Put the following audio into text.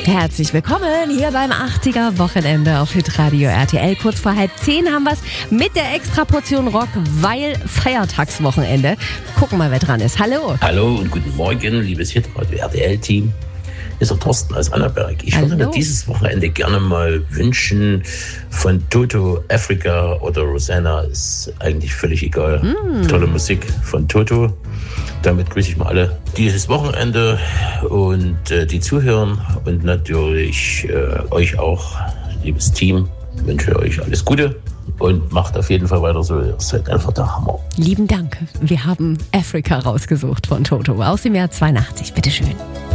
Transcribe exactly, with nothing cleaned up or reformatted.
Herzlich willkommen hier beim achtziger Wochenende auf Hitradio R T L. Kurz vor halb zehn haben wir es mit der Extraportion Rock, weil Feiertagswochenende. Gucken mal, wer dran ist. Hallo. Hallo und guten Morgen, liebes Hitradio R T L-Team. Hier ist der Thorsten aus Annaberg. Ich Hallo. würde mir dieses Wochenende gerne mal wünschen von Toto, Africa oder Rosanna. Ist eigentlich völlig egal. Mm. Tolle Musik von Toto. Damit grüße ich mal alle dieses Wochenende und äh, die zuhören und natürlich äh, euch auch, liebes Team. Ich wünsche euch alles Gute und macht auf jeden Fall weiter so. Ihr seid einfach der Hammer. Lieben Dank. Wir haben Africa rausgesucht von Toto aus dem Jahr zweiundachtzig. Bitteschön.